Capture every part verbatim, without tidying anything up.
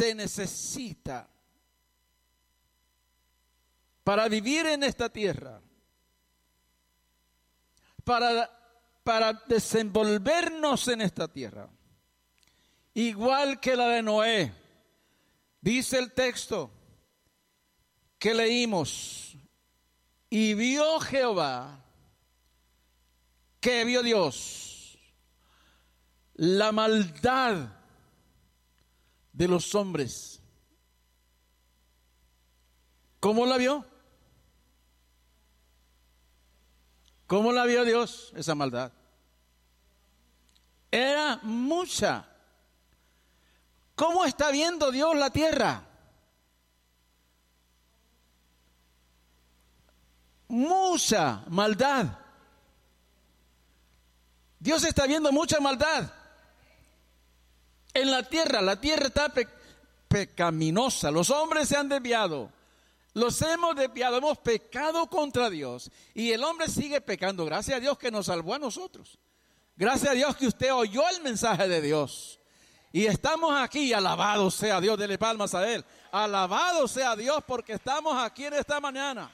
se necesita para vivir en esta tierra, para, para desenvolvernos en esta tierra, igual que la de Noé. Dice el texto que leímos: y vio Jehová, que vio Dios, la maldad de los hombres. ¿Cómo la vio? ¿Cómo la vio Dios esa maldad? Era mucha. ¿Cómo está viendo Dios la tierra? Mucha maldad. Dios está viendo mucha maldad en la tierra. La tierra está pe- pecaminosa. Los hombres se han desviado. Los hemos desviado, hemos pecado contra Dios. Y el hombre sigue pecando. Gracias a Dios que nos salvó a nosotros. Gracias a Dios que usted oyó el mensaje de Dios. Y estamos aquí, alabado sea Dios, dele palmas a Él. Alabado sea Dios porque estamos aquí en esta mañana.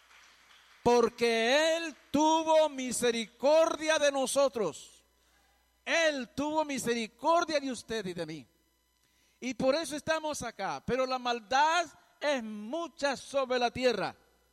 Porque Él tuvo misericordia de nosotros. Él tuvo misericordia de usted y de mí. Y por eso estamos acá. Pero la maldad es mucha sobre la tierra.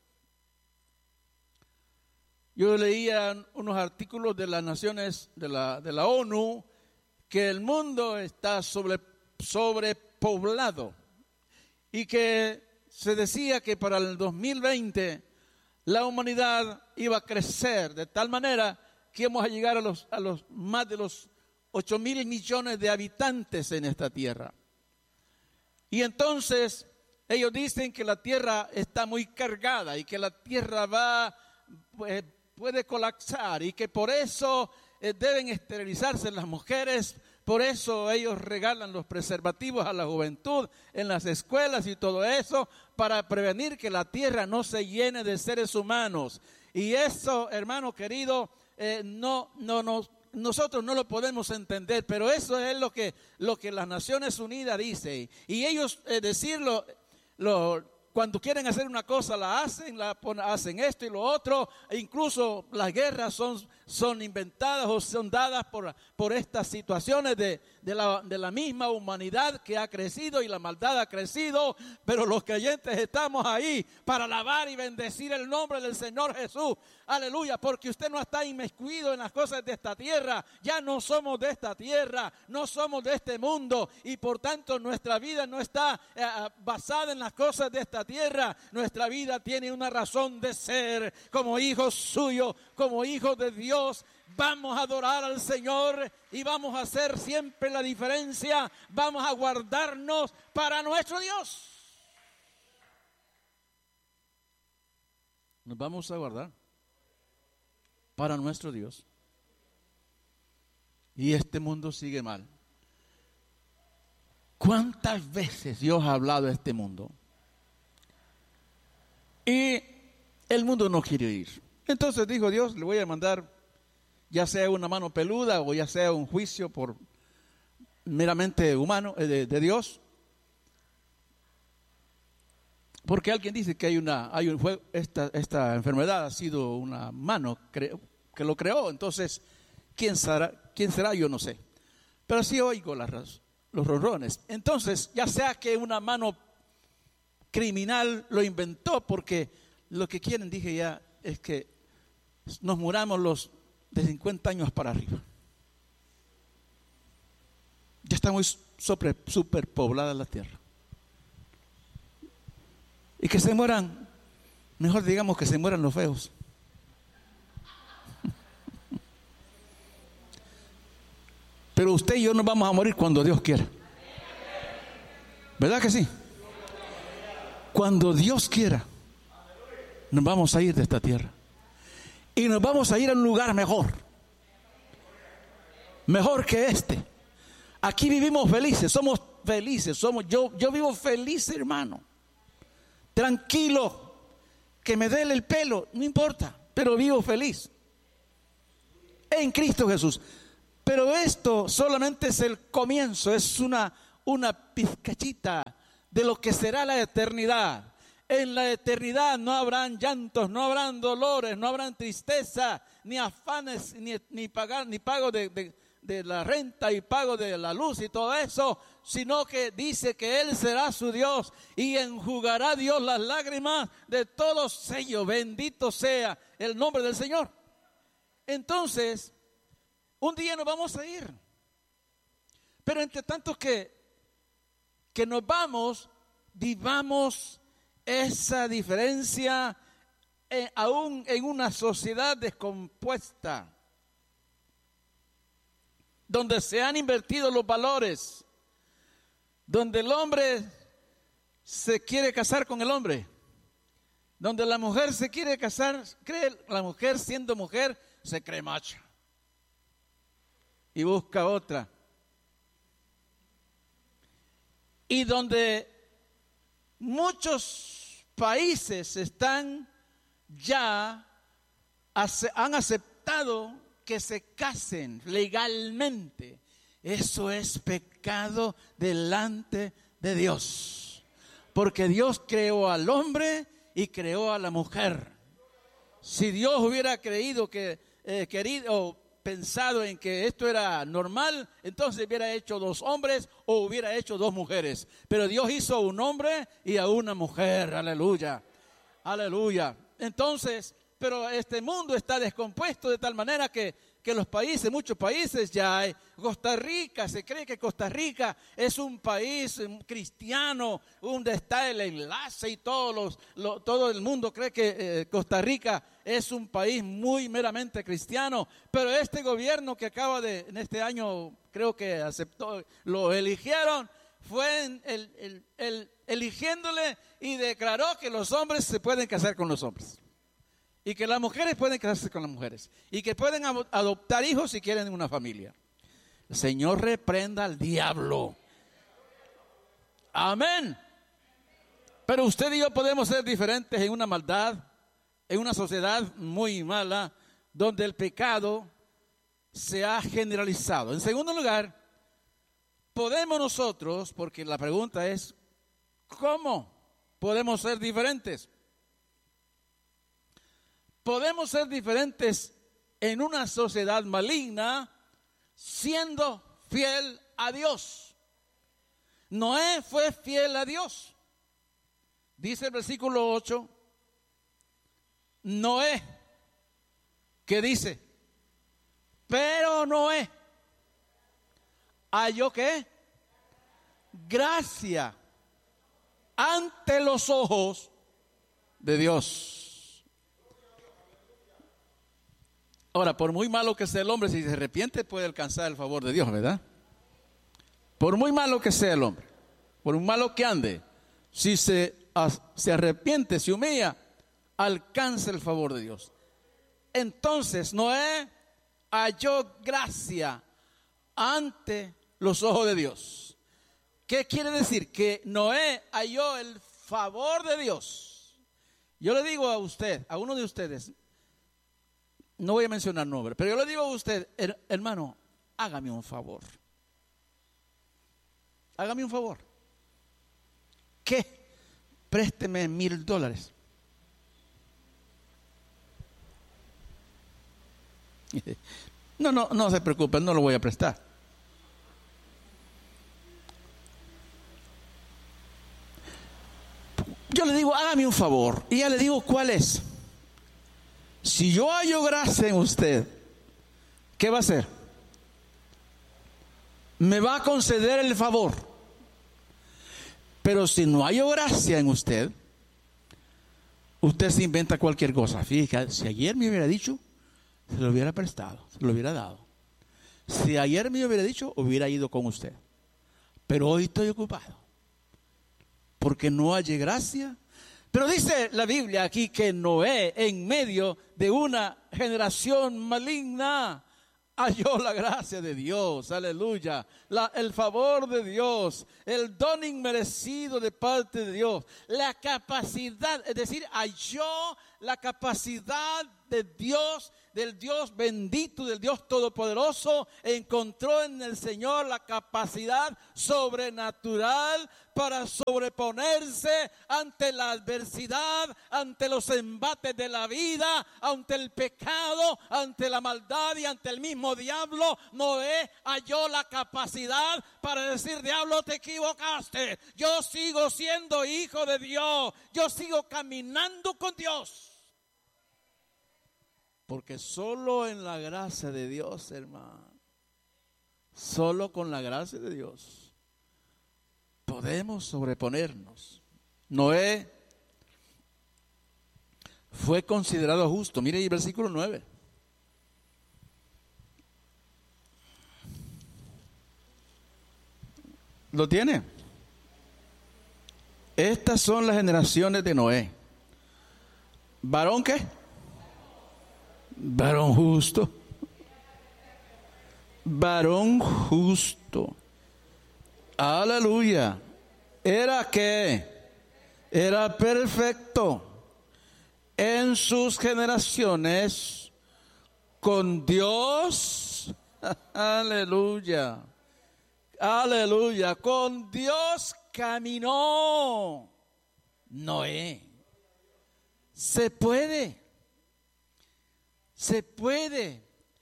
Yo leía unos artículos de las naciones, de la, de la ONU, que el mundo está sobre, sobrepoblado y que se decía que para el dos mil veinte la humanidad iba a crecer de tal manera que íbamos a llegar a los, a los más de los ocho mil millones de habitantes en esta tierra. Y entonces ellos dicen que la tierra está muy cargada y que la tierra va, eh, puede colapsar y que por eso eh, deben esterilizarse las mujeres. Por eso ellos regalan los preservativos a la juventud en las escuelas y todo eso para prevenir que la tierra no se llene de seres humanos. Y eso, hermano querido, eh, no, no, no, nosotros no lo podemos entender, pero eso es lo que, lo que las Naciones Unidas dicen. Y ellos eh, decirlo, lo, cuando quieren hacer una cosa la hacen, la ponen, hacen esto y lo otro. E incluso las guerras son, son inventadas o son dadas por, por estas situaciones de, de, la, de la misma humanidad que ha crecido y la maldad ha crecido. Pero los creyentes estamos ahí para alabar y bendecir el nombre del Señor Jesús. Aleluya, porque usted no está inmiscuido en las cosas de esta tierra. Ya no somos de esta tierra, no somos de este mundo. Y por tanto nuestra vida no está eh, basada en las cosas de esta tierra. Nuestra vida tiene una razón de ser como hijos suyos, como hijos de Dios. Vamos a adorar al Señor y vamos a hacer siempre la diferencia. Vamos a guardarnos para nuestro Dios. Nos vamos a guardar para nuestro Dios. Y este mundo sigue mal. ¿Cuántas veces Dios ha hablado a este mundo? Y el mundo no quiere ir. Entonces dijo Dios, le voy a mandar ya sea una mano peluda o ya sea un juicio por meramente humano, eh, de, de Dios. Porque alguien dice que hay una, hay un, fue, esta, esta enfermedad ha sido una mano cre, que lo creó. Entonces, ¿quién será? ¿Quién será? Yo no sé. Pero sí oigo las, los ronrones. Entonces, ya sea que una mano criminal lo inventó, porque lo que quieren, dije ya, es que nos muramos los de cincuenta años para arriba. Ya está muy super, super poblada la tierra. Y que se mueran, mejor digamos que se mueran los feos. Pero usted y yo nos vamos a morir cuando Dios quiera. ¿Verdad que sí? Cuando Dios quiera, nos vamos a ir de esta tierra. Y nos vamos a ir a un lugar mejor. Mejor que este. Aquí vivimos felices, somos felices. Somos, yo, yo vivo feliz, hermano. Tranquilo, que me duele el pelo, no importa, pero vivo feliz en Cristo Jesús. Pero esto solamente es el comienzo, es una, una pizcachita de lo que será la eternidad. En la eternidad no habrán llantos, no habrán dolores, no habrán tristeza, ni afanes, ni, ni pagar, ni pago de, de, de la renta y pago de la luz y todo eso, sino que dice que Él será su Dios y enjugará Dios las lágrimas de todos ellos. Bendito sea el nombre del Señor. Entonces, un día nos vamos a ir. Pero entre tanto que, que nos vamos, vivamos esa diferencia eh, aún en una sociedad descompuesta, donde se han invertido los valores, donde el hombre se quiere casar con el hombre, donde la mujer se quiere casar, cree la mujer siendo mujer, se cree macho y busca otra. Y donde muchos países están ya, han aceptado que se casen legalmente. Eso es pecado delante de Dios, porque Dios creó al hombre y creó a la mujer. Si Dios hubiera creído que, eh, querido, pensado en que esto era normal, entonces hubiera hecho dos hombres o hubiera hecho dos mujeres. Pero Dios hizo un hombre y a una mujer. Aleluya, aleluya. Entonces, pero este mundo está descompuesto de tal manera que, que los países, muchos países ya hay. Costa Rica, se cree que Costa Rica es un país cristiano, donde está el enlace y todos los, lo, todo el mundo cree que eh, Costa Rica es un país muy meramente cristiano. Pero este gobierno que acaba de, en este año creo que aceptó, lo eligieron, fue el, el, el, eligiéndole y declaró que los hombres se pueden casar con los hombres. Y que las mujeres pueden casarse con las mujeres. Y que pueden adoptar hijos si quieren una familia. El Señor reprenda al diablo. Amén. Pero usted y yo podemos ser diferentes en una maldad, en una sociedad muy mala, donde el pecado se ha generalizado. En segundo lugar, podemos nosotros, porque la pregunta es, ¿cómo podemos ser diferentes? Podemos ser diferentes en una sociedad maligna siendo fiel a Dios. Noé fue fiel a Dios. Dice el versículo ocho, Noé, ¿qué dice? Pero Noé halló ¿qué? Gracia ante los ojos de Dios. Ahora, por muy malo que sea el hombre, si se arrepiente puede alcanzar el favor de Dios, ¿verdad? Por muy malo que sea el hombre, por muy malo que ande, si se, se arrepiente, se humilla, alcanza el favor de Dios. Entonces, Noé halló gracia ante los ojos de Dios. ¿Qué quiere decir? Que Noé halló el favor de Dios. Yo le digo a usted, a uno de ustedes, no voy a mencionar nombre, pero yo le digo a usted, hermano, hágame un favor. Hágame un favor. ¿Qué? Présteme mil dólares. No, no, no se preocupe, no lo voy a prestar. Yo le digo, hágame un favor. Y ya le digo cuál es. Si yo hallo gracia en usted, ¿qué va a hacer? Me va a conceder el favor. Pero si no hallo gracia en usted, usted se inventa cualquier cosa. Fíjate, si ayer me hubiera dicho, se lo hubiera prestado, se lo hubiera dado. Si ayer me hubiera dicho, hubiera ido con usted. Pero hoy estoy ocupado, porque no hallé gracia. Pero dice la Biblia aquí que Noé, en medio de una generación maligna, halló la gracia de Dios, aleluya, la, el favor de Dios, el don inmerecido de parte de Dios, la capacidad, es decir, halló la capacidad de Dios del Dios bendito, del Dios todopoderoso, encontró en el Señor la capacidad sobrenatural para sobreponerse ante la adversidad, ante los embates de la vida, ante el pecado, ante la maldad y ante el mismo diablo. Noé halló la capacidad para decir: diablo, te equivocaste, yo sigo siendo hijo de Dios, yo sigo caminando con Dios. Porque solo en la gracia de Dios, hermano, solo con la gracia de Dios podemos sobreponernos. Noé fue considerado justo. Mire el versículo nueve. ¿Lo tiene? Estas son las generaciones de Noé. ¿Varón qué? Varón justo. Varón justo. Aleluya. ¿Era qué? Era perfecto en sus generaciones con Dios. Aleluya. Aleluya. Con Dios caminó Noé. Se puede. Se puede.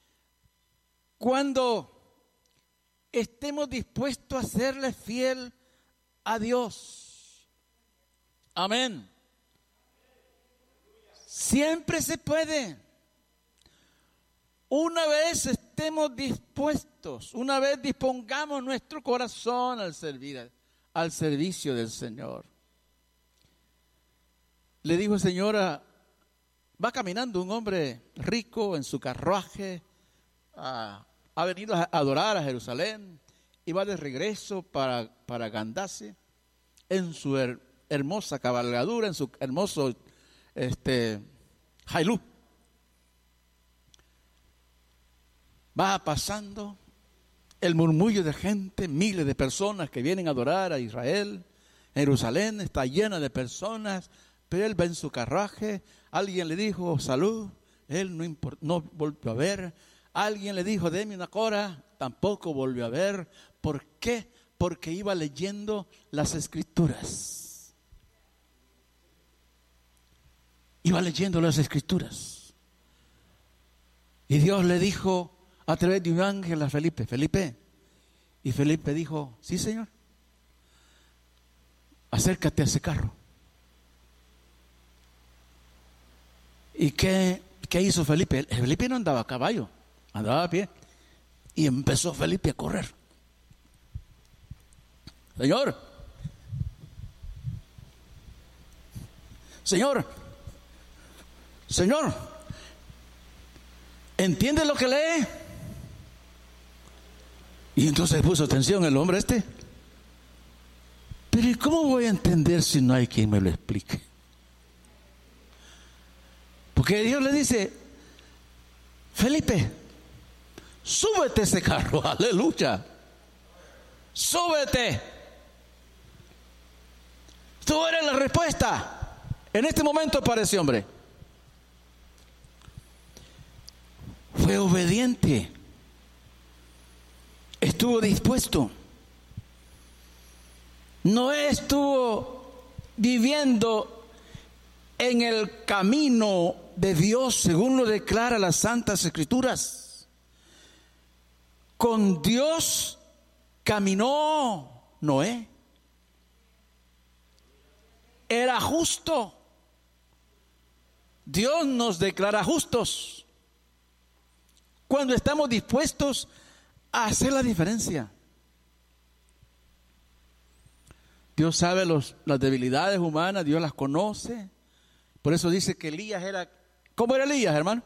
Cuando estemos dispuestos a serle fiel a Dios. Amén. Siempre se puede. Una vez estemos dispuestos, una vez dispongamos nuestro corazón al servir, al servicio del Señor. Le dijo: señora, va caminando un hombre rico en su carruaje, a ha venido a adorar a Jerusalén y va de regreso para, para Gandase en su her, hermosa cabalgadura, en su hermoso este, jailú. Va pasando el murmullo de gente, miles de personas que vienen a adorar a Israel. Jerusalén está llena de personas, pero él va en su carruaje. Alguien le dijo: salud, él no, import, no volvió a ver. Alguien le dijo: deme una cora, tampoco volvió a ver. ¿Por qué? Porque iba leyendo las escrituras. Iba leyendo las escrituras. Y Dios le dijo a través de un ángel a Felipe: Felipe. Y Felipe dijo: sí, Señor. Acércate a ese carro. ¿Y qué, qué hizo Felipe? Felipe no andaba a caballo. Andaba a pie. Y empezó Felipe a correr. Señor. Señor. Señor. ¿Entiende lo que lee? Y entonces puso atención el hombre este. Pero ¿y cómo voy a entender si no hay quien me lo explique? Porque Dios le dice: Felipe, súbete a ese carro, aleluya. Súbete. Tú eres la respuesta. En este momento para ese hombre. Fue obediente. Estuvo dispuesto. No estuvo viviendo en el camino de Dios según lo declara las Santas Escrituras. Con Dios caminó Noé. Era justo. Dios nos declara justos cuando estamos dispuestos a hacer la diferencia. Dios sabe los, las debilidades humanas, Dios las conoce. Por eso dice que Elías era... ¿Cómo era Elías, hermano?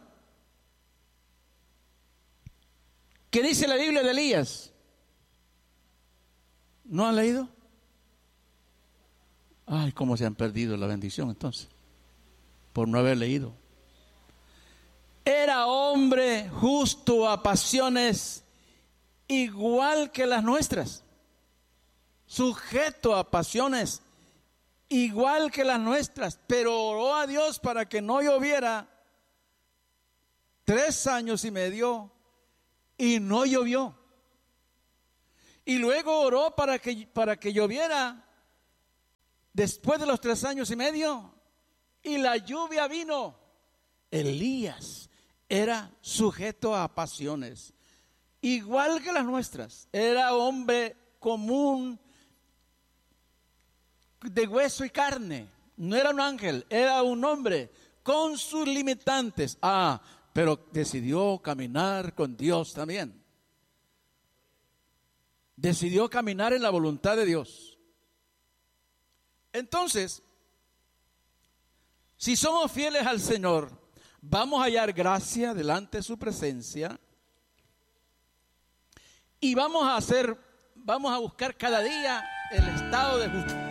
¿Qué dice la Biblia de Elías? ¿No han leído? Ay, cómo se han perdido la bendición entonces, por no haber leído. Era hombre justo a pasiones igual que las nuestras, sujeto a pasiones igual que las nuestras, pero oró a Dios para que no lloviera tres años y medio y no llovió. Y luego oró para que, para que lloviera después de los tres años y medio, y la lluvia vino. Elías era sujeto a pasiones, igual que las nuestras. Era hombre común, de hueso y carne. No era un ángel, era un hombre con sus limitantes. Ah, pero decidió caminar con Dios también. Decidió caminar en la voluntad de Dios. Entonces, si somos fieles al Señor, vamos a hallar gracia delante de su presencia y vamos a hacer, vamos a buscar cada día el estado de justicia